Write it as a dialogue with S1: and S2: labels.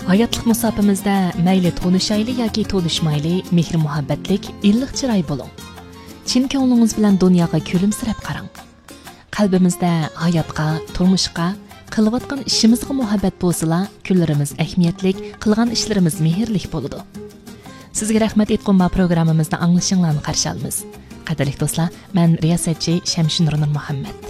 S1: Hayotlik musofimizda mayli tonishayli yoki tonishmayli, mehr muhabbatlik, illiq chiroy bo'ling. Chin ko'nglingiz bilan dunyoga kulimsirab qarang. Qalbimizda hayotga, turmushga, qilayotgan ishimizga muhabbat bo'lsa, kunlarimiz ahamiyatlik, qilgan ishlarimiz mehrlik bo'ladi. Sizga rahmat aytgan bu programmamizni anglashinglarni qarshi olamiz. Qadrli do'stlar, men riyosatchi Shamshin Muhammad.